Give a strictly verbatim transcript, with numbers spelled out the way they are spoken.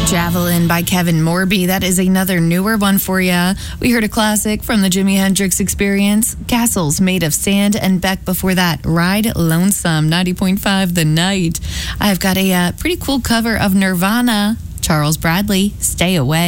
Javelin by Kevin Morby. That is another newer one for you. We heard a classic from the Jimi Hendrix Experience, Castles Made of Sand, and Beck before that, Ride Lonesome, ninety point five The Night. I've got a uh, pretty cool cover of Nirvana, Charles Bradley, Stay Away.